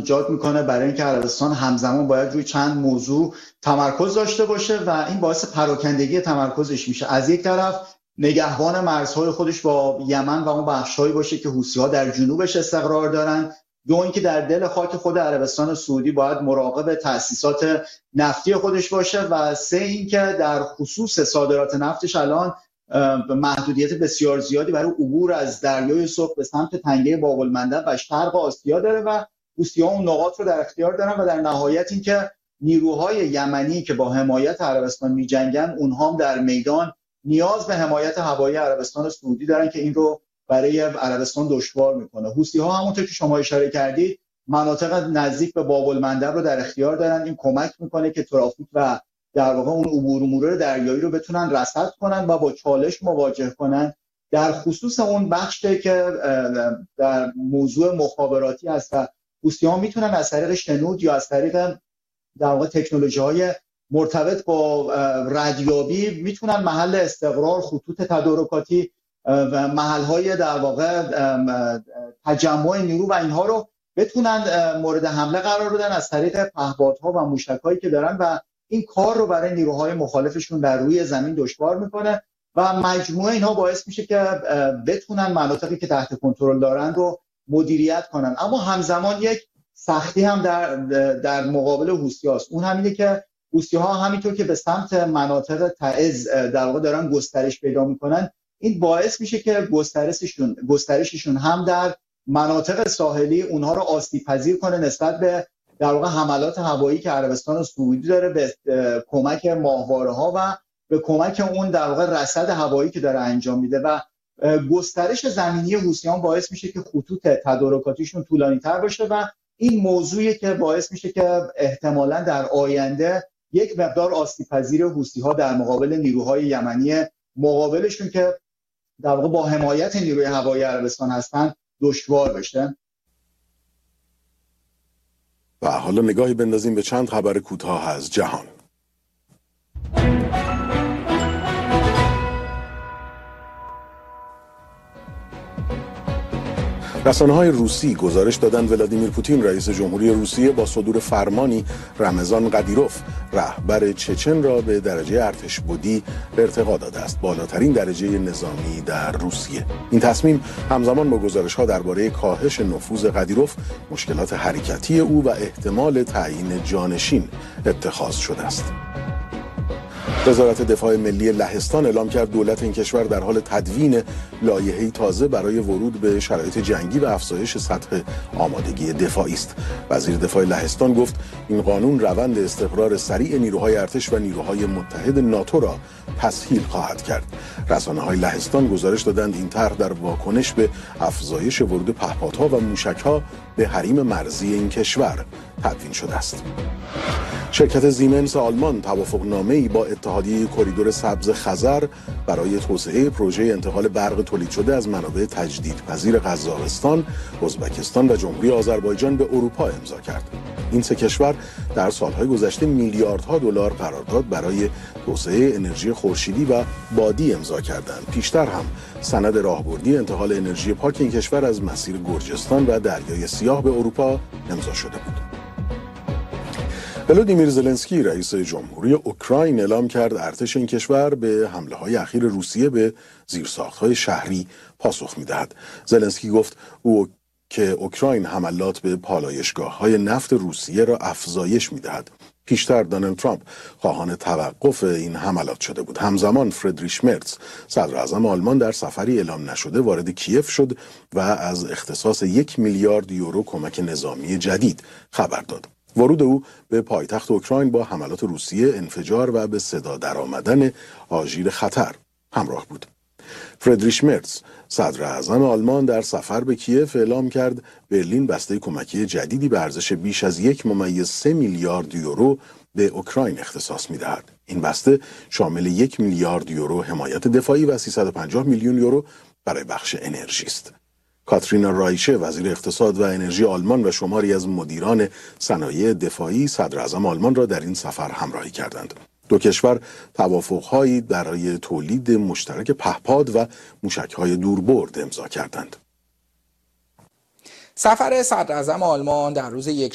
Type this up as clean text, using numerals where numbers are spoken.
ایجاد میکنه برای اینکه عربستان همزمان باید روی چند موضوع تمرکز داشته باشه و این باعث پراکندگی تمرکزش میشه. از یک طرف نگهبان مرزهای خودش با یمن و اون بخشهایی باشه که حوثی‌ها در جنوبش استقرار دارن. دو اینکه در دل خاک خود عربستان سعودی باید مراقب تأسیسات نفتی خودش باشه و سه اینکه در خصوص صادرات نفتش الان محدودیت بسیار زیادی برای عبور از دریای سرخ به سمت تنگه باب المندب و شرق آسیا داره و حوثی‌ها اون نقاط رو در اختیار دارن و در نهایت اینکه نیروهای یمنی که با حمایت عربستان می‌جنگن اونها هم در میدان نیاز به حمایت هوایی عربستان سعودی دارن که این رو برای عربستان دشوار میکنه. حوثی‌ها همونطور که شما اشاره کردید مناطق نزدیک به باب المندب رو در اختیار دارن. این کمک میکنه که ترافیک و در واقع اون عبور و مرور دریایی رو بتونن رصد کنن و با چالش مواجه کنن. در خصوص اون بخشی که در موضوع مخابراتی هست و حوثی‌ها میتونن از طریق شنود یا از طریق در واقع تکنولوژی‌های مرتبط با ردیابی میتونن محل استقرار خطوط تدارکاتی و محل‌های در واقع تجمع نیرو و اینها رو بتونن مورد حمله قرار بدن از طریق پهپادها و موشک‌هایی که دارن و این کار رو برای نیروهای مخالفشون در روی زمین دشوار میکنه و مجموعه اینها باعث میشه که بتونن مناطقی که تحت کنترل دارن رو مدیریت کنن. اما همزمان یک سختی هم در مقابل حوثی‌هاست. اون همینه که حوثی‌ها همینطور که به سمت مناطق تعز در واقع دارن گسترش پیدا میکنن، این باعث میشه که گسترششون هم در مناطق ساحلی اونها رو آسیب پذیر کنه نسبت به در واقع حملات هوایی که عربستان سعودی داره به کمک ماهواره‌ها و به کمک اون در واقع رصد هوایی که داره انجام میده و گسترش زمینی حوثیان باعث میشه که خطوط تدارکاتیشون طولانی‌تر باشه و این موضوعی که باعث میشه که احتمالاً در آینده یک مقدار آسیب پذیر حوثی‌ها در مقابل نیروهای یمنی مقابلشون که در واقع با حمایت نیروی هوایی عربستان هستن دشوار بشه. و حالا نگاهی بندازیم به چند خبر کوتاه از جهان. رسانه‌های روسی گزارش دادند ولادیمیر پوتین رئیس جمهوری روسیه با صدور فرمانی رمضان قدیروف رهبر چچن را به درجه ارتشبدی ارتقا داده است، بالاترین درجه نظامی در روسیه. این تصمیم همزمان با گزارش‌ها درباره کاهش نفوذ قدیروف، مشکلات حرکتی او و احتمال تعیین جانشین اتخاذ شده است. وزارت دفاع ملی لهستان اعلام کرد دولت این کشور در حال تدوین لایحه‌ای تازه برای ورود به شرایط جنگی و افزایش سطح آمادگی دفاعی است. وزیر دفاع لهستان گفت این قانون روند استقرار سریع نیروهای ارتش و نیروهای متحد ناتو را تسهیل خواهد کرد. رسانه‌های لهستان گزارش دادند این طرح در واکنش به افزایش ورود پهپادها و موشک‌ها به حریم مرزی این کشور تدوین شده است. شرکت زیمنس آلمان توافقنامه‌ای با اتحادیه کریدور سبز خزر برای توسعه پروژه انتقال برق تولید شده از منابع تجدیدپذیر قزاقستان، ازبکستان و جمهوری آذربایجان به اروپا امضا کرد. این سه کشور در سالهای گذشته میلیاردها دلار قرارداد برای توسعه انرژی خورشیدی و بادی امضا کردند. پیشتر هم سند راهبردی انتقال انرژی پاک این کشور از مسیر گرجستان و دریای سیاه به اروپا امضا شده بود. ولادیمیر زلنسکی رئیس جمهوری اوکراین اعلام کرد ارتش این کشور به حمله‌های اخیر روسیه به زیرساخت‌های شهری پاسخ می‌دهد. زلنسکی گفت که اوکراین حملات به پالایشگاه‌های نفت روسیه را افزایش می‌دهد. پیشتر دونالد ترامپ خواهان توقف این حملات شده بود. همزمان فریدریش مرتز صدر اعظم آلمان در سفری اعلام نشده وارد کیف شد و از اختصاص 1 میلیارد یورو کمک نظامی جدید خبر داد. ورود او به پایتخت اوکراین با حملات روسیه، انفجار و به صدا درآمدن آژیر خطر همراه بود. فریدریش مرتز صدر اعظم آلمان در سفر به کیف اعلام کرد برلین بسته کمکی جدیدی به ارزش بیش از 1.3 میلیارد یورو به اوکراین اختصاص می‌دهد. این بسته شامل 1 میلیارد یورو حمایت دفاعی و 350 میلیون یورو برای بخش انرژی است. کاترینا رایشه وزیر اقتصاد و انرژی آلمان و شماری از مدیران صنایع دفاعی صدر اعظم آلمان را در این سفر همراهی کردند. دو کشور توافق‌هایی برای تولید مشترک پهپاد و موشک‌های دوربرد امضا کردند. سفر صدر اعظم آلمان در روز